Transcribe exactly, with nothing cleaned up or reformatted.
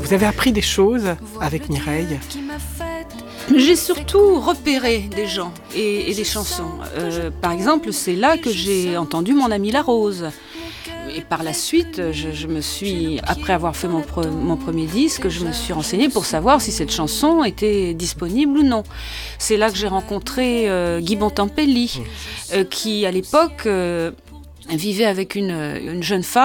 Vous avez appris des choses avec Mireille ? J'ai surtout repéré des gens et, et des chansons. Euh, par exemple, c'est là que j'ai entendu Mon Ami la Rose. Et par la suite, je, je me suis, après avoir fait mon, pre, mon premier disque, je me suis renseignée pour savoir si cette chanson était disponible ou non. C'est là que j'ai rencontré euh, Guy Bontempelli, euh, qui à l'époque euh, vivait avec une, une jeune femme.